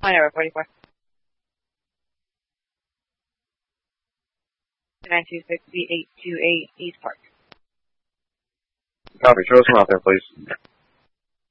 Whatever, 44. 926 828 East Park. Copy. Show us them out there, please.